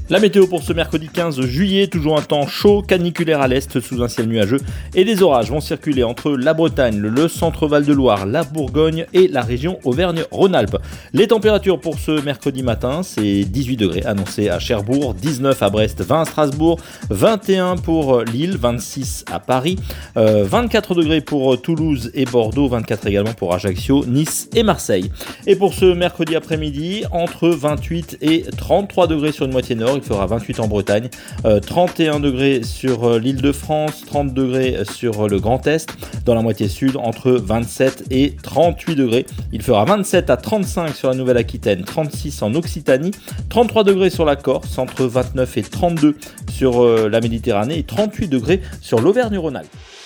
La météo pour ce mercredi 15 juillet, toujours un temps chaud, caniculaire à l'est sous un ciel nuageux et des orages vont circuler entre la Bretagne, le centre Val-de-Loire, la Bourgogne et la région Auvergne-Rhône-Alpes. Les températures pour ce mercredi matin, c'est 18 degrés annoncés à Cherbourg, 19 à Brest, 20 à Strasbourg, 21 pour Lille, 26 à Paris, 24 degrés pour Toulouse et Bordeaux, 24 également pour Ajaccio, Nice et Marseille. Et pour ce mercredi après-midi, entre 28 et 33 degrés sur une moitié nord, il fera 28 en Bretagne, 31 degrés sur l'Île-de-France, 30 degrés sur le Grand Est, dans la moitié sud entre 27 et 38 degrés. Il fera 27 à 35 sur la Nouvelle-Aquitaine, 36 en Occitanie, 33 degrés sur la Corse, entre 29 et 32 sur la Méditerranée et 38 degrés sur l'Auvergne-Rhône-Alpes.